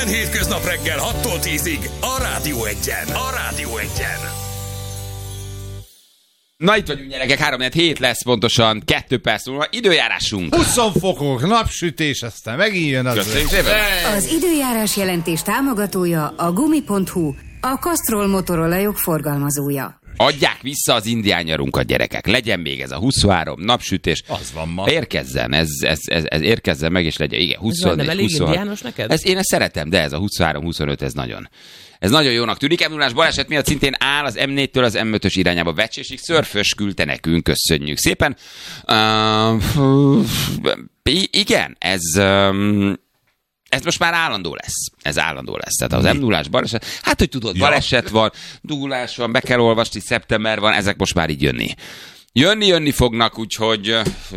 Minden hétköznap reggel 6-tól 10-ig a Rádió Egyen. Na itt vagyunk, gyerekek, 3-4 lesz pontosan, 2 perc múlva, időjárásunk. 20 fokok, napsütés, aztán megint jön az. Köszönjük szépen. Az időjárás jelentés támogatója a Gumi.hu, a Castrol motorolajok forgalmazója. Adják vissza az indián nyarunkat, gyerekek. Legyen még ez a 23 napsütés. Az van ma. Érkezzen, ez érkezzen meg, és legyen. Igen, 24, nem elég 26. indiános neked? Én ezt szeretem, de ez a 23-25, ez nagyon jónak tűnik. M0-ás baleset miatt szintén áll az M4-től az M5-ös irányába Vecsésig. Szörfös küldte nekünk, köszönjük szépen. Igen, ez most már állandó lesz. Ez állandó lesz. Tehát az M0-ás baleset, hát hogy tudod, baleset van, dugulás van, be kell olvasni, szeptember van, ezek most már így jönni fognak, úgyhogy...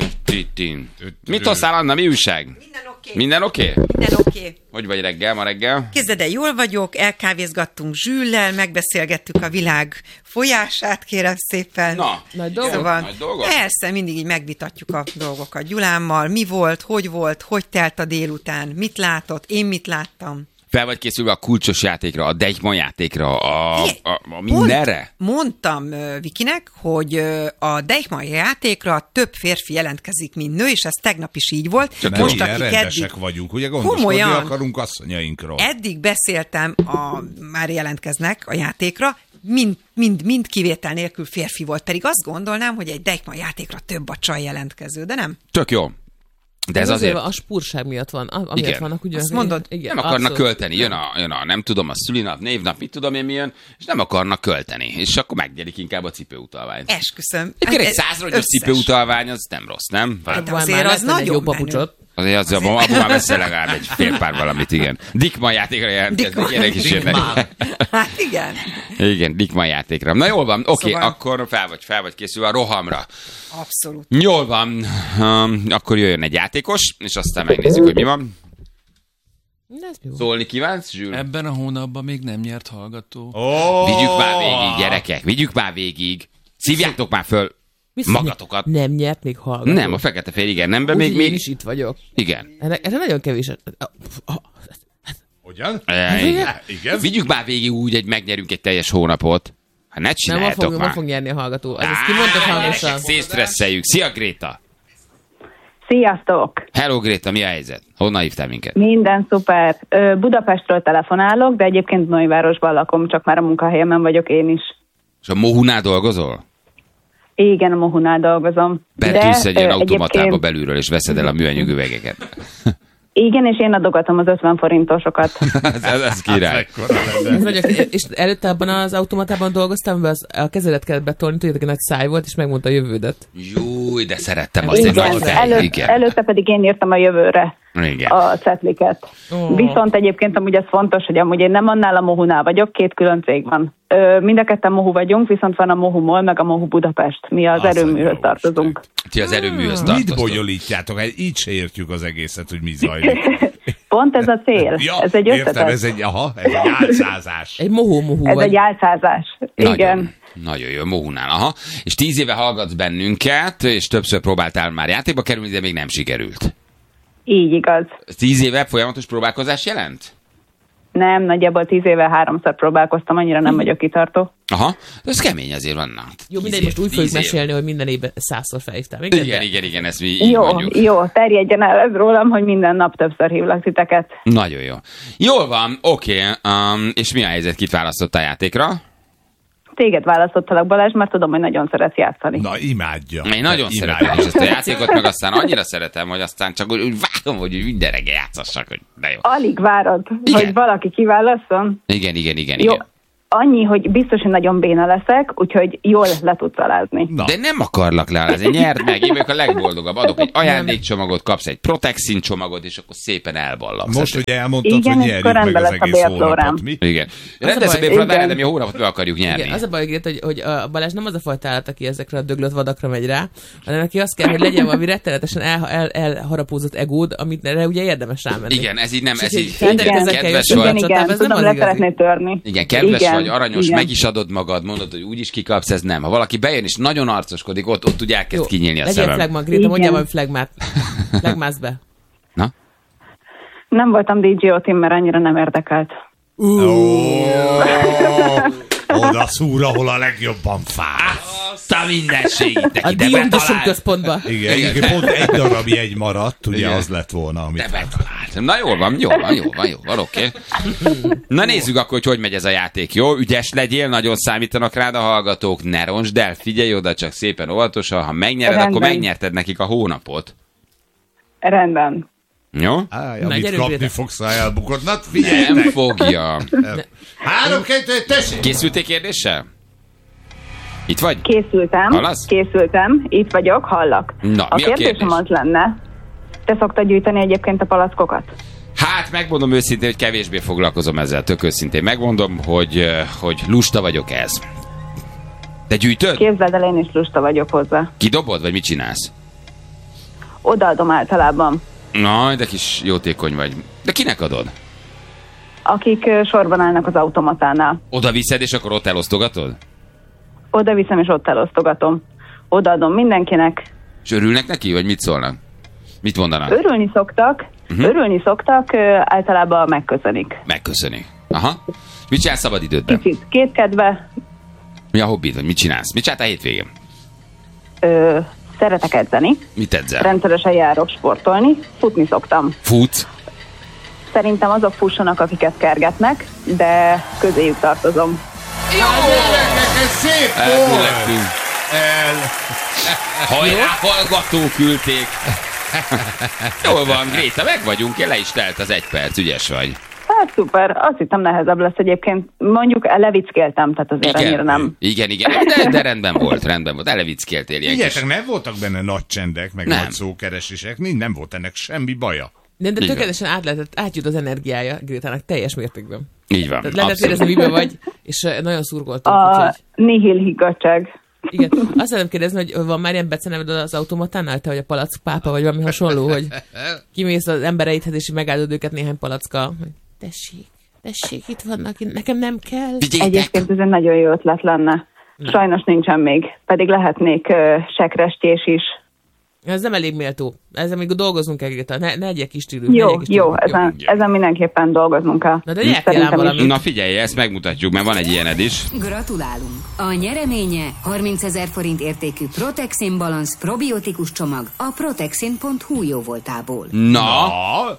Mit hoztál, Anna, mi újság? Minden oké? Minden oké. Hogy vagy reggel, ma reggel? Képzeld el, jól vagyok, elkávézgattunk Zsüllel, megbeszélgettük a világ folyását, kérem szépen. Na, nagy dolgok? Szóval, nagy dolgok? persze, mindig így megvitatjuk a dolgokat Gyulámmal. Mi volt, hogy telt a délután, mit látott, én mit láttam. Fel vagy készülve a kulcsos játékra, a Deichmann játékra, a mindenre? Mondtam Vikinek, hogy a Deichmann játékra több férfi jelentkezik, mint nő, és ez tegnap is így volt. Csak most, ilyen rendesek vagyunk, ugye gondoskodni akarunk asszonyainkról. Eddig beszéltem, már jelentkeznek a játékra, mind kivétel nélkül férfi volt, pedig azt gondolnám, hogy egy Deichmann játékra több a csaj jelentkező, de nem. Tök jó. De ez azért... A spúrság miatt van, amiért vannak ugye... Azt mondod? Igen, nem akarnak abszolút. költeni, jön a nem tudom, a szülinap, névnap, mit tudom én mi jön, és nem akarnak költeni, és akkor megnyerik inkább a cipőutalványt. Esküszöm. Egyébként egy 100 rongyos cipőutalvány, az nem rossz, nem? Hát azért az nagyon jó menő. papucsot. Azért az, abban már veszel legalább egy fél pár valamit, igen. Deichmann játékra jelentkezik, ilyenek is jönnek. Hát igen. Igen, Deichmann játékra. Na jól van, oké, Szóval... akkor fel vagy készülve a rohamra. Abszolút. Jól van, akkor jöjjön egy játékos, és aztán megnézzük, hogy mi van. Szólni kívánsz, Zsül? Ebben a hónapban még nem nyert hallgató. Vigyük már végig, gyerekek, vigyük már végig. Szívjátok már föl magatokat. Nem nyert még hallgató. Nem, a Fekete-Fél, igen, nem, Úgy, még... én is itt vagyok. Igen. Ez nagyon kevés. Hogyan? Igen. Vigyük már végig úgy, hogy megnyerünk egy teljes hónapot. Hát ne csináljátok már. Nem fog nyerni a hallgató. Ezt kimondtad hangosan. Szétstresszeljük. Szia, Gréta! Sziasztok! Hello, Gréta, mi a helyzet? Honnan hívtál minket? Minden szuper. Budapestről telefonálok, de egyébként Nagyvárosban lakom, csak már a munkahelyemen vagyok én is. És a Mohunál dolgozol? Igen, a Mohunál dolgozom. Betűsz egy ilyen automatába egyébként... belülről, és veszed el a műanyag üvegeket. Igen, és én adogatom az 50 forintosokat. ez király. És előtte abban az automatában dolgoztam, mert a kezedet kellett betolni, tudjátok, egy nagy száj volt, és megmondta a jövődet. Jó, de szerettem azt, egy nagy fej. Előtte pedig én írtam a jövőre. Igen. A cetliket. Viszont egyébként amúgy ez fontos, hogy amúgy én nem annál a Mohunál vagyok, 2 külön cég van. Mind a ketten Mohu vagyunk, viszont van a Mohu Mall, meg a Mohu Budapest. Mi az erőműhöz tartozunk. Ti az erőműhöz tartoztok. Mit bonyolítjátok? Így se értjük az egészet, hogy mi zajlik. Pont ez a cél. Ja, ez egy összetett. értem, ez egy álcázás. Egy mohó. Ez egy álcázás. Igen. Nagyon jó, Mohunál, aha. És 10 éve hallgatsz bennünket, és többször próbáltál már játékba kerülni, de még nem sikerült. Így igaz. 10 éve folyamatos próbálkozás jelent? Nem, nagyjából 10 éve 3-szor próbálkoztam, annyira nem vagyok kitartó. Aha, de ez kemény azért vannak. Jó, mindegy, most úgy fogjuk mesélni, hogy minden évben 100-szor felhívtál. Igen, ezt mi így mondjuk. Jó, terjedjen el ez rólam, hogy minden nap többször hívlak titeket. Nagyon jó. Jól van, oké. És mi a helyzet, kit választottál játékra? Téged választottalak, Balázs, mert tudom, hogy nagyon szeretsz játszani. Na, imádja. Én nagyon szeretem is ezt a játékot, meg aztán annyira szeretem, hogy aztán csak úgy várom, hogy minden reggel játszassak, hogy de jó. Alig várod, igen. Hogy valaki kiválasszon? Igen. Jó. Annyi, hogy biztos, hogy nagyon béna leszek, úgyhogy jól le tudsz alázni. De nem akarlak lealázni, nyerd meg, én vagyok a legboldogabb. Adok egy ajándékcsomagot, kapsz egy Protexin csomagot, és akkor szépen elballagsz. Most ugye elmondtad, igen, hogy nyerjük meg az egész hónapot. Mi? Igen. Rendez a bérflórám, de mi a hónapot be akarjuk nyerni. Igen, az a baj, hogy a Balázs nem az a fajta állat, aki ezekre a döglött vadakra megy rá, hanem neki azt kell, hogy legyen valami rettenetesen elharapózott egód, amit ugye érdemes rámenni. Igen, ez így nem, ez így kedves vagy. Igen, tudom, le szeretnél törni. Igen, kedves vagy, aranyos, meg is adod magad, mondod, hogy úgyis kikapsz, ez nem. Ha valaki bejön és nagyon arcoskodik, ott úgy elkezd kinyílni a szemem. Legyen flagma, Gréta, mondjál valami flagmát. Flagmász be. Na? Nem voltam DJ-otim, mert annyira nem érdekelt. Oda szúr, ahol a legjobban fáj. Azt a mindenségítek A ide Diódosok központba. Igen, pont egy darab jegy maradt, ugye az lett volna, amit... De betaláltam. Na jó van, oké. Na nézzük akkor, hogy megy ez a játék, jó? Ügyes legyél, nagyon számítanak rád a hallgatók, ne roncsd el, figyelj oda, csak szépen óvatosan, ha megnyered, akkor megnyerted nekik a hónapot. Rendben. Jó? Amit kapni fogsz, ha elbukod. Na, figyelj! Nem fogja. 3, 2, tessék! Készültél kérdéssel? Itt vagy? Készültem, itt vagyok, hallak. Na, a kérdésem az lenne, te szoktad gyűjteni egyébként a palackokat? Hát megmondom őszintén, hogy kevésbé foglalkozom ezzel, tök őszintén. Megmondom, hogy lusta vagyok ez. Te gyűjtöd? Képzeld el, én is lusta vagyok hozzá. Kidobod, vagy mit csinálsz? Odaadom általában. Na, de kis jótékony vagy. De kinek adod? Akik sorban állnak az automatánál. Oda viszed, és akkor ott elosztogatod? Oda viszem, és ott elosztogatom. Odaadom mindenkinek. És örülnek neki, vagy mit szólnak? Mit mondanak? Örülni szoktak, általában megköszönik. Megköszönik. Aha. Mit csinálsz szabadidődben? Kicsit kétkedve. Mi a hobbid, vagy mit csinálsz? Mit csináltál hétvégén? Szeretek edzeni. Mit edzel? Rendszeresen járok sportolni. Futni szoktam. Futsz? Szerintem azok fussanak, akiket kergetnek, de közéjük tartozom. Jó, ez szép volt! Hajrá, hallgató küldték. Jól van, Gréta, meg vagyunk, le is telt az 1 perc, ügyes vagy. Hát szuper, azt hittem nehezebb lesz egyébként. Mondjuk levickéltem, tehát azért annyira nem. Igen, de rendben volt, elevickéltél ilyen kis. Figyeljetek, nem voltak benne nagy csendek, meg nagy szókeresések, nem volt ennek semmi baja. De tökéletesen átjut az energiája Grétának teljes mértékben. Így van. Tehát lehet érezni, miben vagy, és nagyon szurkoltunk. Nihil higgadság. Igen. Azt szeretném kérdezni, hogy van már ilyen beceneved az automatánál, te vagy a palack pápa, vagy valami hasonló, hogy kimész az embereidhez, és megáldod őket néhány palacka. Tessék, itt vannak, nekem nem kell. Egyébként ez egy nagyon jó ötlet lenne. Sajnos nincsen még, pedig lehetnék sekrestés is. Ez nem elég méltó. Ezzel még dolgoznunk kell, Greta. Ne egyek kis stílus. Jó, ezen mindenképpen dolgoznunk kell. Na de gyertél ám valamit. Na figyelj, ezt megmutatjuk, mert van egy ilyened is. Gratulálunk! A nyereménye 30 000 forint értékű Protexin Balance probiotikus csomag a protexin.hu jóvoltából. Na?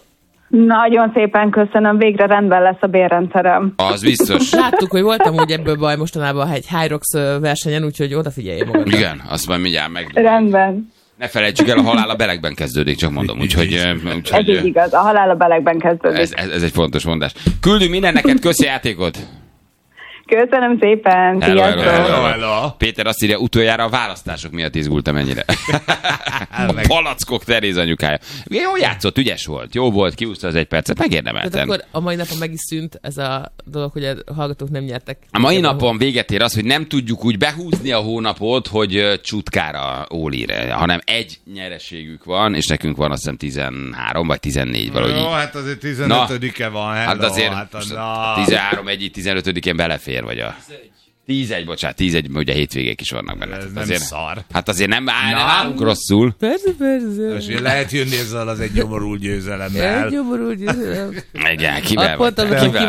Nagyon szépen köszönöm, végre rendben lesz a bérrendszerem. Az biztos. Láttuk, hogy voltam úgy ebből baj mostanában egy Hyrox versenyen, úgyhogy odafigyelj magad. Igen, azt majd mindjárt meg. Rendben. Ne felejtsük el, a halál a belegben kezdődik, csak mondom. Úgyhogy ez így igaz, a halál a belegben kezdődik. Ez egy fontos mondás. Küldünk minden neked, köszi játékot! Köszönöm szépen! Hello. Péter azt írja, utoljára a választások miatt izgultam ennyire. A palackok Teréz anyukája. Jó játszott, ügyes volt, jó volt, kiúszta az 1 percet, megérdemelten. Tehát akkor a mai napon meg is szűnt ez a dolog, hogy a hallgatók nem nyertek. A mai napon véget ér az, hogy nem tudjuk úgy behúzni a hónapot, hogy csutkára ólír, hanem egy nyereségük van, és nekünk van azt hiszem 13 vagy 14 valahogy. Jó, hát azért 15-e van. Hát azért 13, 1, 15-én belefér, vagy a 11, bocsánat, 11, ugye hétvégék is vannak benne. Ez nem azért szar. Hát azért nem állunk rosszul. Persze. Most lehet jönni ezzel az egy nyomorú győzelemmel. Egy nyomorú győzelem. Igen, kivel vagy?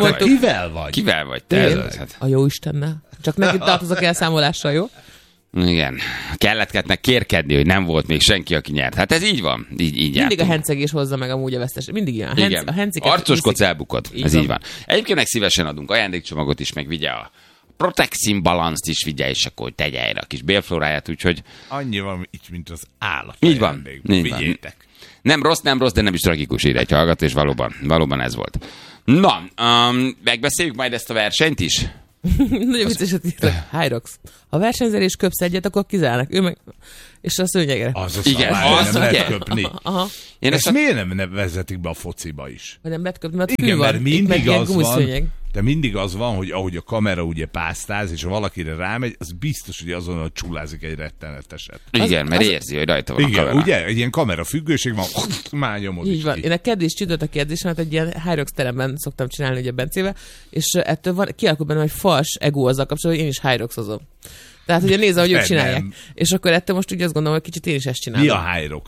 Kivel vagy te? A jó Istennel. Csak neki tartozok elszámolással, jó? Igen. Kellett kérkedni, hogy nem volt még senki, aki nyert. Hát ez így van. Így mindig a hencegés hozza meg amúgy a vesztes. Mindig ilyen. Igen. Arcoskodsz, elbukod. Ez így van. Egyébként meg szívesen adunk ajándékcsomagot is, meg vigye a Protexin Balance-t is vigye, és akkor tegye erre a kis bélflóráját, úgyhogy... Annyi van így, mint az állat. Így van. Vigyétek. Nem rossz, de nem is tragikus, írja egy hallgató, és valóban ez volt. Na, megbeszéljük majd ezt a versenyt is? Nagyon vicces, hogy Hyrox. Ha versenyzel és köpsz egyet, akkor kizárnak. Ő meg... És a szőnyegre. Igen, az nem lehet köpni. Aha. Ezt miért nem vezetik be a fociba is? Hogy nem lehet köpni, mert igen, mert mindig az van, szőnyeg. de mindig az van, hogy ahogy a kamera ugye pásztáz, és ha valakire rámegy, az biztos, hogy azonnal csulázik egy retteneteset. Igen, mert érzi, hogy rajta van igen, a kamera. ugye? Egy ilyen kamera függőség van, már nyomod így is van. ki. Én a kedés csütörtök kérdésemet egy ilyen Hyrox teremben szoktam csinálni ugye Bencével, és ettől kialakul bennem egy fals ego azzal kapcsolatban, hogy én is Hyroxozom. Tehát ugye nézze, hogy ők csinálják. És akkor ettől most ugye azt gondolom, hogy kicsit én is ezt csinálom. Mi a Hyrox?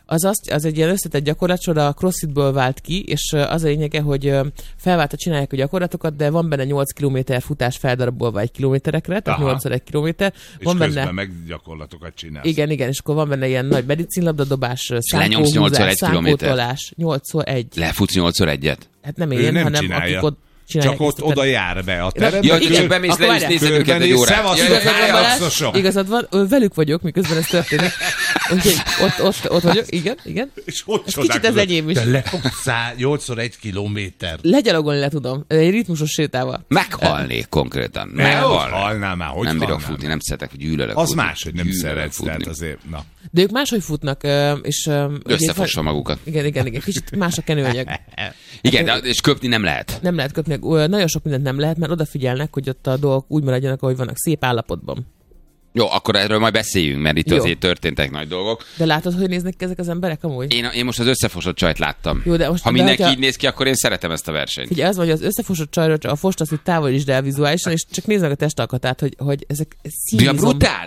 Az egy ilyen összetett gyakorlatsor, a CrossFitből vált ki, és az a lényege, hogy felváltva csinálják a gyakorlatokat, de van benne 8 km futás feldarabolva 1 kilométerekre, tehát 8-1 kilométer. És van közben benne... meg gyakorlatokat csinálsz. Igen, és akkor van benne ilyen nagy medicinlabdadobás, szánkóhúzás, szánkótolás, 8x1. Lefutsz 8x1-et? Hát nem én, hanem csinálja. akik ott csinálják. Csak ott oda jár be a terembe. Ja, csak bemész le, és nézed őket egy órát. Igazad van, velük vagyok, miközben ez történik. Úgyhogy ott vagyok, igen. És ott kicsit ez enyém is. De lefogsz 8x1 kilométer. Legyalogolni le tudom, egy ritmusos sétával. Meghalnék konkrétan. Halnál már, hogy nem bírok futni, nem szeretek, hogy gyűlölök. Az más, hogy nem szeretsz, tehát azért, na. De ők máshogy futnak, és... Összefossa magukat. Igen, kicsit más a kenőanyag. Igen, és köpni nem lehet. Nem lehet köpni, nagyon sok mindent nem lehet, mert odafigyelnek, hogy ott a dolgok úgy maradjanak, ahogy vannak, szép állapotban. Jó, akkor erről majd beszéljünk, mert itt azért történtek nagy dolgok. De látod, hogy néznek ezek az emberek amúgy? Én most az összefosott csajt láttam. Jó, de most, ha mindenki így néz ki, akkor én szeretem ezt a versenyt. Figyelj, az van, hogy az összefosott csajról csak a fost azt, hogy távolítsd el vizuálisan, és csak nézd meg a testalkatát, hogy ezek színizom. Brutál,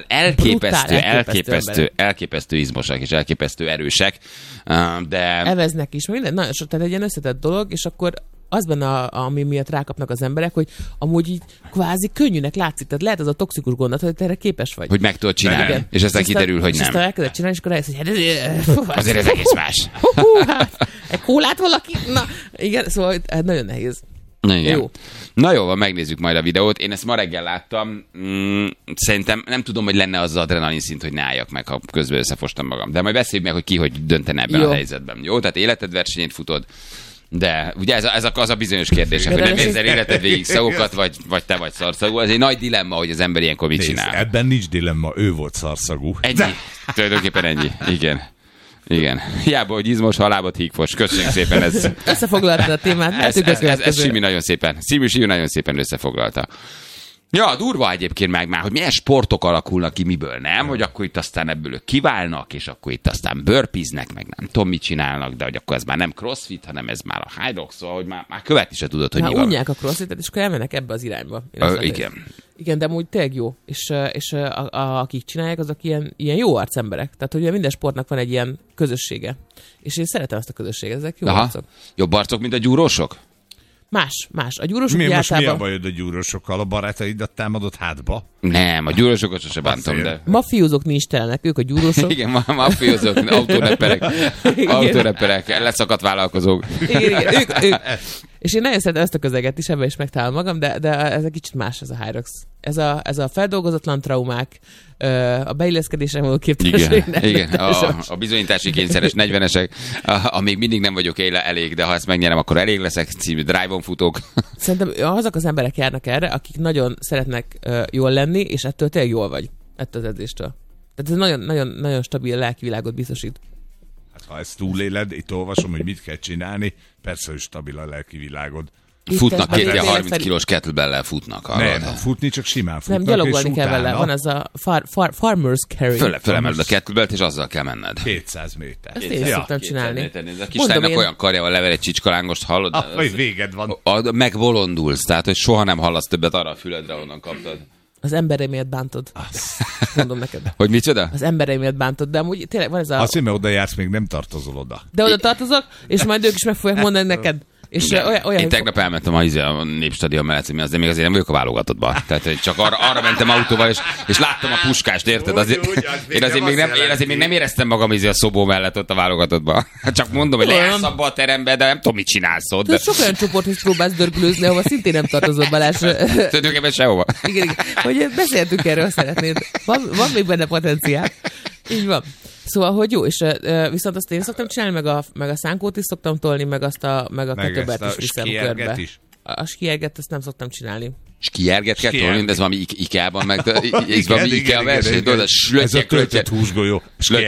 elképesztő izmosak és elképesztő erősek, de... Eveznek is, minden nagyon sok, tehát egy ilyen összetett dolog, és akkor az benne, ami miatt rákapnak az emberek, hogy amúgy így kvázi könnyűnek látszik. Tehát lehet az a toxikus gondot, hogy te erre képes vagy. Hogy meg tudod csinálni. Igen. És aztán kiderül, hogy nem. És aztán elkezded csinálni, és akkor rájössz, hogy azért ez egész más. Egy kólát valaki? Na, igen, szóval nagyon nehéz. Igen. Jó. Na jó, megnézzük majd a videót. Én ezt ma reggel láttam. Szerintem nem tudom, hogy lenne az adrenalin szint, hogy ne álljak meg, ha közben összefostam magam. De majd beszéljük meg, hogy ki hogy döntene ebben a helyzetben. Jó, tehát életed versenyét futod. De ugye ez az a bizonyos kérdés, hogy nem érzel életed végig szagokat, vagy te vagy szarszagú. Ez egy nagy dilemma, hogy az ember ilyenkor mit csinál. Ebben nincs dilemma, ő volt szarszagú. Ennyi. Tulajdonképpen ennyi. Igen. Hiába, hogy izmos, halábot hígfos. Köszönjük szépen. Összefoglaltad a témát. Ez Simi nagyon szépen. Simi nagyon szépen összefoglalta. Ja, durva egyébként már, hogy milyen sportok alakulnak ki, miből nem, hogy akkor itt aztán ebből ők kiválnak, és akkor itt aztán burpeeznek, meg nem tudom, mit csinálnak, de hogy akkor ez már nem crossfit, hanem ez már a high rock, szóval, hogy már követni se tudod, hogy mi van. Unják a crossfitet, és akkor elmennek ebbe az irányba. Igen. Igen, de amúgy tényleg jó. És akik csinálják, azok ilyen jó arcemberek. Tehát, hogy minden sportnak van egy ilyen közössége. És én szeretem ezt a közösséget, ezek jó arcok. Jobb arcok, mint a gyúrósok? Más. A gyúrósok most általában... mi a bajod a gyúrósokkal? A barátaidat támadott hátba? Nem, a gyúrósokat sosem bántom, de... Mafiózók nincs telenek, ők a gyúrósok. Igen, mafiózók, autóreperek, leszakadt vállalkozók. Igen, ők. És én nagyon szeretem ezt a közeget is, ebben is megtalálom magam, de ez egy kicsit más, ez a Hyrox. Ez a feldolgozatlan traumák, a beilleszkedésre való képtelenség. Igen. A bizonyítási kényszeres 40-esek, amíg mindig nem vagyok elég, de ha ezt megnyerem, akkor elég leszek, című drive-on futók. Szerintem azok az emberek járnak erre, akik nagyon szeretnek jól lenni, és ettől tényleg jól vagy, ettől az edzéstől. Tehát ez nagyon, nagyon, nagyon stabil lelkivilágot biztosít. Ha ezt túléled, itt olvasom, hogy mit kell csinálni, persze, hogy stabil a lelki világod. Futnak 30 kilós kettlebell-lel futnak. Nem, futni csak simán futnak. Nem, gyalogolni kell vele. Van az a farmer's carry. Fölemeled a kettlebellt, és azzal kell menned. 200 méter. Ezt én szoktam csinálni. A kislánynak olyan karjával lever egy csicskalángost, hallod? Hogy véged van. Megbolondulsz, tehát hogy soha nem hallasz többet arra a füledre, onnan kaptad. Az embereimet bántod. Mondom neked. Hogy micsoda? Az embereimet bántod, de amúgy tényleg van ez a... Azt, hogy oda jársz, még nem tartozol oda. De oda tartozok, és majd ők is meg fogják mondani neked. És olyan, én tegnap elmentem a Népstadion mellett, de még azért nem vagyok a válogatottban. Tehát csak arra mentem autóval, és láttam a puskást, érted? Én azért még nem éreztem magam a szobó mellett ott a válogatottban. Csak mondom, hogy leállsz abba a terembe, de nem tudom, mit csinálsz ott. De sok olyan csoporthoz próbálsz dörgülőzni, ahova szintén nem tartozol, Balázs. Tulajdonképpen sehova. Igen. Hogy beszéltünk erről, szeretnéd. Van még benne potenciál. Így van. Szóval, hogy jó, és viszont azt én szoktam csinálni, meg a szánkót is szoktam tolni, meg a kettlebellt is viszem körbe. A skierget azt nem szoktam csinálni. Skierget kell tolni, de ez valami IKEA-ban meg... Ez valami IKEA verseny, ez a töltött húsgólyó.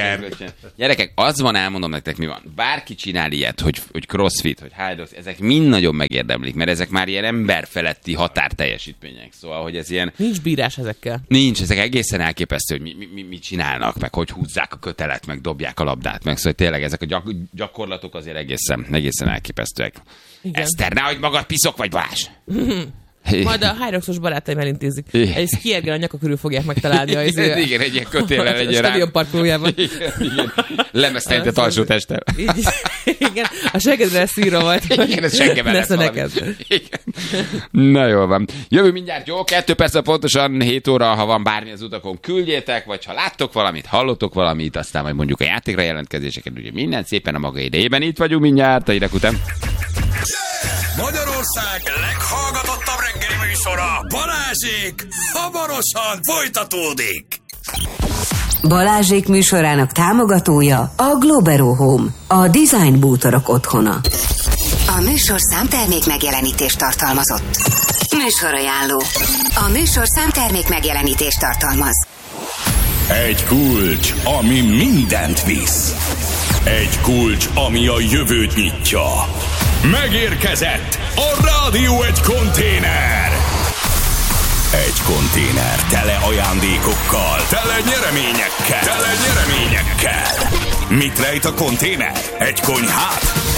Gyerekek, az van, elmondom nektek, mi van. Bárki csinál ilyet, hogy crossfit, hogy high rock, ezek mind nagyon megérdemlik, mert ezek már ilyen emberfeletti határteljesítmények. Szóval, hogy ez ilyen... Nincs bírás ezekkel. Nincs, ezek egészen elképesztő, hogy mit csinálnak, meg hogy húzzák a kötelet, meg dobják a labdát, meg szóval tényleg ezek a gyakorlatok azért egészen elképesztőek. Igen. Eszter, nehogy magad piszok vagy, Balázs! Majd a Hyroxos barátaim elintézik. Egy skiergel a nyaka körül fogják megtalálni. Igen, egy ilyen kötéllel, egy rám. Stadion parkolójában. Igen. Lemeztelített alsó testtel. Igen, a seggedre szírva volt. Igen, ez seggemel lesz valami. Na jól van. Jövő mindjárt, jó? 2 perc pontosan 7 óra, ha van bármi az utakon, küldjétek, vagy ha láttok valamit, hallottok valamit, aztán majd mondjuk a játékra jelentkezéseket, ugye minden szépen a maga idejében. Itt vagyunk mindjárt, a hírek után. Magyarország leghallgatottabb reggeli műsora, Balázsék hamarosan folytatódik. Balázsék műsorának támogatója a Globero Home, a design bútorok otthona. A műsor számtermék megjelenítést tartalmazott. Műsorajánló. A műsor számtermék megjelenítést tartalmaz. Egy kulcs, ami mindent visz. Egy kulcs, ami a jövőt nyitja. Megérkezett a Rádió egy konténer. Egy konténer tele ajándékokkal, tele nyereményekkel. Mit rejt a konténer? Egy konyhát?